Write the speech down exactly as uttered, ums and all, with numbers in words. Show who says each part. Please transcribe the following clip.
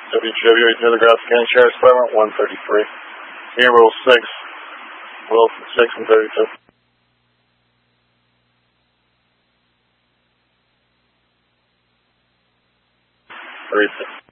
Speaker 1: W G W eight Telegraph County Sheriff's Department, one thirty-three. Here, Rule six, Wilson, six and thirty-two. Three, six.